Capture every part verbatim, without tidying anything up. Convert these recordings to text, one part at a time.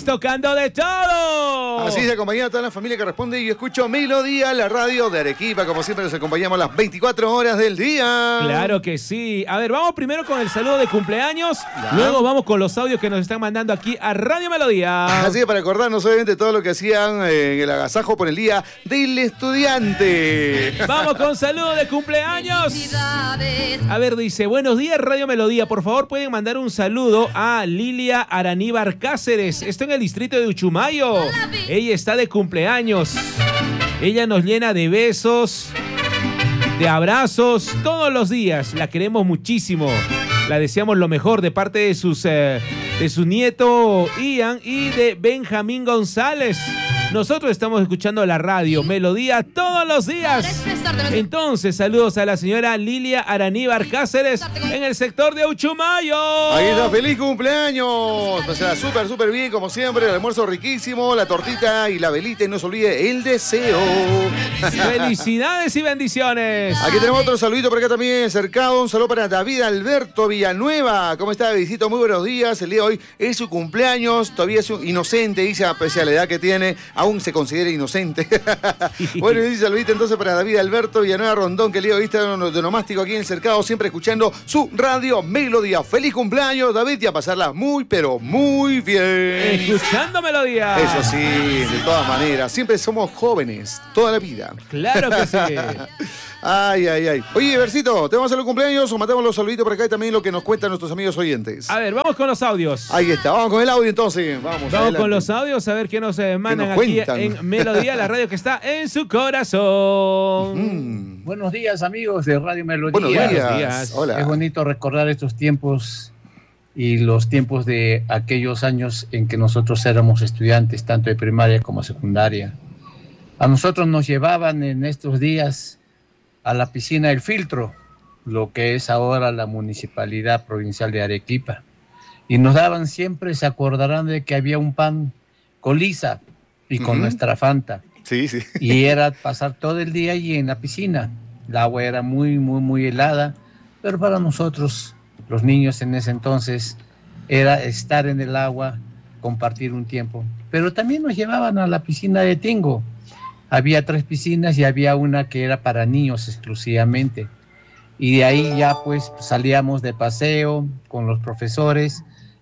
tocando de todo. Así es, acompañado a toda la familia que responde. Y yo escucho Melodía, la radio de Arequipa. Como siempre, nos acompañamos las veinticuatro horas del día. Claro que sí. A ver, vamos primero con el saludo de cumpleaños. Ya. Luego vamos con los audios que nos están mandando aquí a Radio Melodía. Así es, para acordarnos obviamente todo lo que hacían en el agasajo por el día del estudiante. Vamos con saludo de cumpleaños. A ver, dice, buenos días Radio Melodía. Por favor, pueden mandar un saludo a Lilia Araníbar Cáceres. Esto en el distrito de Uchumayo. Ella está de cumpleaños. Ella nos llena de besos, de abrazos todos los días. La queremos muchísimo. La deseamos lo mejor de parte de sus eh, de su nieto Ian y de Benjamín González. Nosotros estamos escuchando la radio Melodía todos los días. Entonces, saludos a la señora Lilia Araníbar Cáceres en el sector de Uchumayo. Ahí está, feliz cumpleaños. O sea, súper, súper bien, como siempre. El almuerzo riquísimo, la tortita y la velita. Y no se olvide el deseo. Felicidades y bendiciones. Aquí tenemos otro saludito por acá también, cercado. Un saludo para David Alberto Villanueva. ¿Cómo está, Davidcito? Muy buenos días. El día de hoy es su cumpleaños. Todavía es inocente, dice, a pesar de la edad que tiene. Aún se considera inocente. Bueno, y dice saludito entonces para David Alberto Villanueva Rondón, que el día de hoy está de nomástico aquí en el cercado, siempre escuchando su radio Melodía. Feliz cumpleaños, David, y a pasarla muy, pero muy bien. Escuchando Melodía. Eso sí, de todas maneras. Siempre somos jóvenes, toda la vida. Claro que sí. Ay, ay, ay. Oye, Versito, ¿te vamos a hacer los cumpleaños o matamos los saluditos por acá y también lo que nos cuentan nuestros amigos oyentes? A ver, vamos con los audios. Ahí está, vamos con el audio entonces. Vamos, vamos adelante. con los audios a ver qué nos eh, mandan nos aquí cuentan? en Melodía, la radio que está en su corazón. Mm. Buenos días, amigos de Radio Melodía. Buenos días. Buenos días. Hola. Es bonito recordar estos tiempos y los tiempos de aquellos años en que nosotros éramos estudiantes, tanto de primaria como secundaria. A nosotros nos llevaban en estos días a la piscina El Filtro, lo que es ahora la Municipalidad Provincial de Arequipa. Y nos daban siempre, se acordarán de que había un pan con lisa y con Uh-huh. nuestra Fanta. Sí, sí. Y era pasar todo el día allí en la piscina. El agua era muy, muy, muy helada, pero para nosotros, los niños en ese entonces, era estar en el agua, compartir un tiempo. Pero también nos llevaban a la piscina de Tingo. Había tres piscinas y había una que era para niños exclusivamente. Y de ahí ya pues salíamos de paseo con los profesores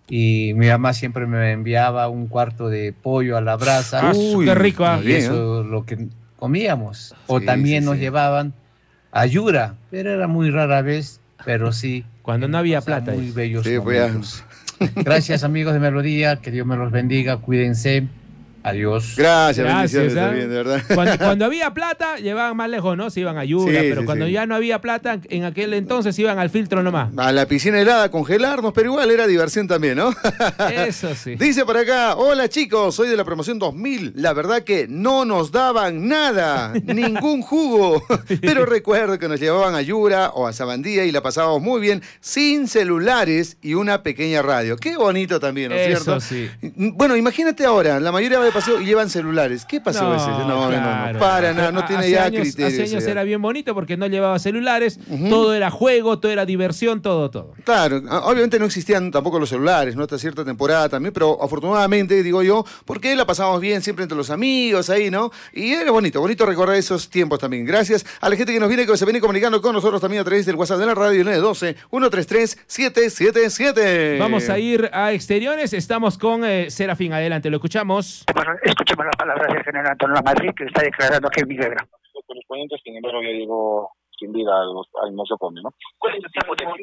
y mi mamá siempre me enviaba un cuarto de pollo a la brasa. Ah, Uy, qué rico. ¿eh? Y eso es lo que comíamos. O Sí, también sí, nos sí. llevaban a Yura, pero era muy rara vez, pero sí. Cuando no había o sea, plata. Muy bellos Sí, pues ya. momentos. Gracias, amigos de Melodía, que Dios me los bendiga, cuídense. Adiós. Gracias, Gracias, bendiciones ¿eh? también, de verdad. Cuando, cuando había plata, llevaban más lejos, ¿no? Se iban a Yura, Sí, pero sí, cuando sí. ya no había plata, en aquel entonces iban al Filtro nomás. A la piscina helada, congelarnos, pero igual era diversión también, ¿no? Eso sí. Dice por acá, hola chicos, soy de la promoción dos mil. La verdad que no nos daban nada, ningún jugo. Pero recuerdo que nos llevaban a Yura o a Sabandía y la pasábamos muy bien, sin celulares y una pequeña radio. Qué bonito también, ¿no es Eso cierto? sí. Bueno, imagínate ahora, la mayoría va de paseo y llevan celulares. ¿Qué pasó No, ese? No, no, no, claro. no, para nada, no Ha- tiene hace ya años, criterio. Hace años ese. era bien bonito porque no llevaba celulares, Ujú. todo era juego, todo era diversión, todo, todo. Claro, obviamente no existían tampoco los celulares, ¿no? Hasta cierta temporada también, pero afortunadamente, digo yo, porque la pasamos bien siempre entre los amigos ahí, ¿no? Y era bonito, bonito recordar esos tiempos también. Gracias a la gente que nos viene, que se viene comunicando con nosotros también a través del WhatsApp de la radio, el nueve uno dos, uno tres tres, siete siete siete. Vamos a ir a exteriores, estamos con eh, Serafín, adelante, lo escuchamos. Bueno, escuchemos las palabras del general Antonio Madrid, que está declarando que es mi guerra. Los correspondientes, sin embargo, ya llegó sin vida al, al nosocomio, ¿no? ¿Cuál es el tiempo de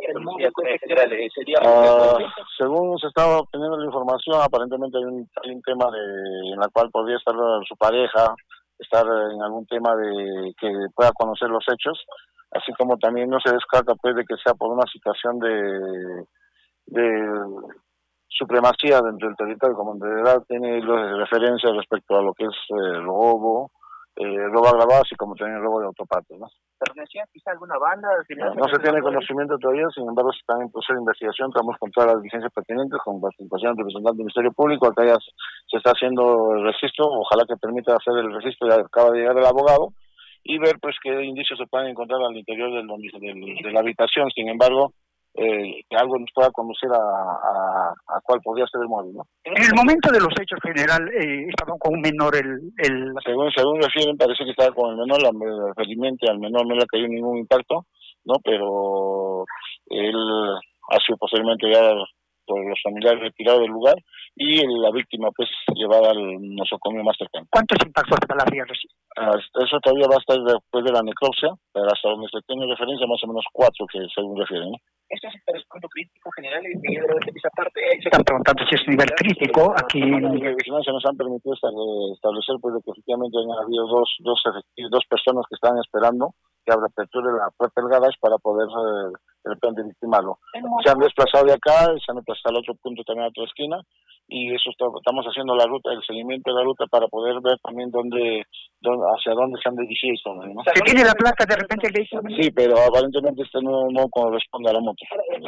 el sería? Uh, según se estaba obteniendo la información, aparentemente hay un, hay un tema de, en la cual podría estar su pareja, estar en algún tema de que pueda conocer los hechos, así como también no se descarta pues de que sea por una situación de, de supremacía dentro del territorio, como en realidad tiene referencia respecto a lo que es eh, el robo, eh, robo agravado, así como también el robo de autopartes, ¿no? ¿Pertenecía quizá a alguna banda? No, no se tiene conocimiento todavía, sin embargo, se están en proceso de investigación, estamos con todas las diligencias pertinentes, con participación del representante del Ministerio Público, acá ya se está haciendo el registro, ojalá que permita hacer el registro, ya acaba de llegar el abogado, y ver pues qué indicios se pueden encontrar al interior del, del, de la habitación. Sin embargo, eh, que algo nos pueda conducir a, a, a cuál podría ser el móvil, ¿no? En el momento de los hechos, general, eh, estaba con un menor el... el... Según, según refieren, parece que estaba con el menor, la, felizmente al menor no le ha caído ningún impacto, ¿no? Pero él ha sido posteriormente ya por los familiares retirados del lugar y la víctima pues llevada al nosocomio más cercano. ¿Cuántos impactos de bala recibió? Ah, eso todavía va a estar después de la necropsia, pero hasta donde se tiene referencia más o menos cuatro que según refieren, ¿no? ¿Esto es el punto crítico general de esa parte? Se están preguntando si es nivel crítico. Aquí en la vigilancia nos han permitido establecer pues, de que efectivamente han habido dos, dos, dos personas que están esperando que abra apertura de la puerta del garage para poder eh, de repente victimarlo. Se han desplazado de acá, se han desplazado al otro punto también a otra esquina, y eso está, estamos haciendo la ruta, el seguimiento de la ruta para poder ver también dónde, dónde hacia dónde se han dirigido estos, ¿no? ¿Se tiene la placa de repente el vehículo? Sí, pero aparentemente este no, no corresponde a la moto.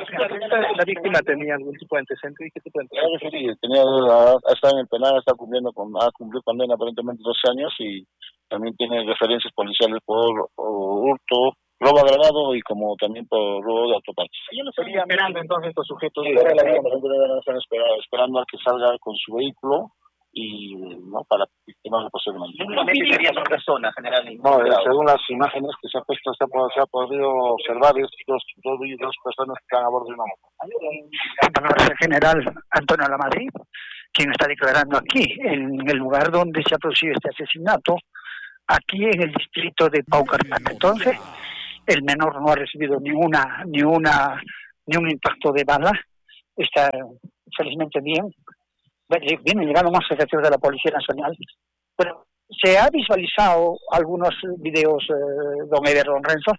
¿La víctima tenía algún tipo de antecedente? ¿Qué tipo de antecedente? Tenía, ha estado en el penal, está cumpliendo con, ha cumplido condena aparentemente doce años y también tiene referencias policiales por, por hurto, robo agravado y como también por robo de autopartes. Yo no estaría esperando entonces estos sujetos. Sí, la vida, están esperando, esperando a que salga con su vehículo y no para victimarlo posiblemente. ¿No sería son personas general? No, eh, según las imágenes que se ha puesto, se ha, se ha podido observar es dos, dos, dos personas que están a bordo de una moto. El general Antonio Lamadrid, quien está declarando aquí, en el lugar donde se ha producido este asesinato, aquí en el distrito de Paucarpata. Entonces, el menor no ha recibido ni una, ni una, ni un impacto de bala, está felizmente bien. Vienen llegando más efectivos de la Policía Nacional, pero se ha visualizado algunos videos, eh, don Eder, don Renzo.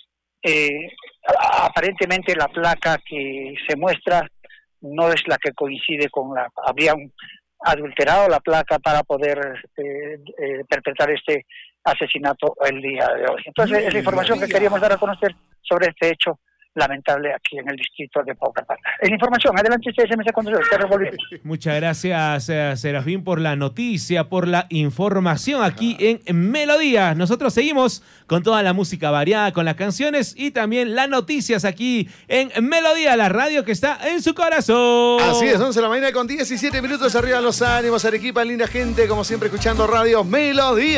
Eh, aparentemente la placa que se muestra no es la que coincide con la... Habían adulterado la placa para poder eh, eh, perpetrar este asesinato el día de hoy. Entonces, es la información que queríamos dar a conocer sobre este hecho lamentable aquí en el distrito de Paucarpata. En información, adelante C S M C Control, te revolví. Muchas gracias, eh, Serafín, por la noticia, por la información aquí en Melodía. Nosotros seguimos con toda la música variada, con las canciones y también las noticias aquí en Melodía, la radio que está en su corazón. Así es, once de la mañana con diecisiete minutos, arriba los ánimos, Arequipa, linda gente, como siempre escuchando Radio Melodía.